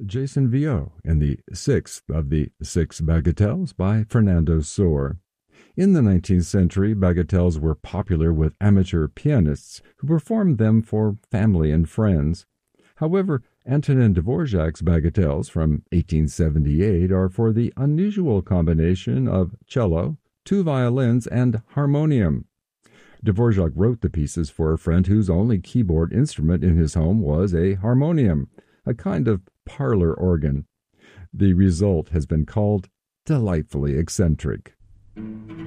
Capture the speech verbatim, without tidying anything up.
Jason Viau in the sixth of the Six Bagatelles by Fernando Sor. In the nineteenth century, bagatelles were popular with amateur pianists who performed them for family and friends. However, Antonin Dvorak's bagatelles from eighteen seventy-eight are for the unusual combination of cello, two violins, and harmonium. Dvorak wrote the pieces for a friend whose only keyboard instrument in his home was a harmonium, a kind of parlor organ. The result has been called delightfully eccentric.